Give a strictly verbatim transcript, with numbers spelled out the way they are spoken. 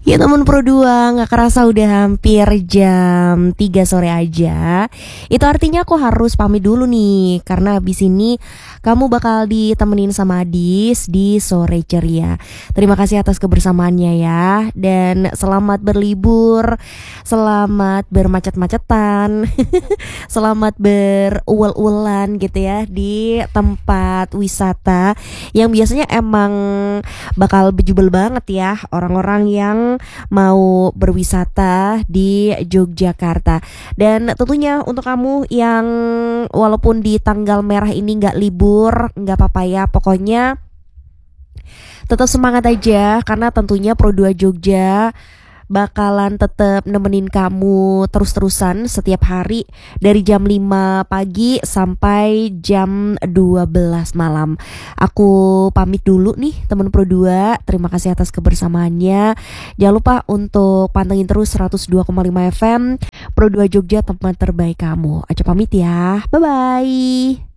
Ya temen Pro dua, gak kerasa udah hampir jam tiga sore aja. Itu artinya aku harus pamit dulu nih, karena abis ini kamu bakal ditemenin sama Adis di Sore Ceria. Terima kasih atas kebersamaannya ya. Dan selamat berlibur, selamat bermacet-macetan, selamat beruel-uelan gitu ya di tempat wisata yang biasanya emang bakal bejubel banget ya orang-orang yang mau berwisata di Yogyakarta. Dan tentunya untuk kamu yang walaupun di tanggal merah ini gak libur, gak apa-apa ya, pokoknya tetap semangat aja, karena tentunya Pro dua Jogja bakalan tetap nemenin kamu terus-terusan setiap hari dari jam lima pagi sampai jam dua belas malam. Aku pamit dulu nih teman Pro dua. Terima kasih atas kebersamaannya. Jangan lupa untuk pantengin terus seratus dua koma lima F M Pro dua Jogja, tempat terbaik kamu. Aca pamit ya. Bye bye.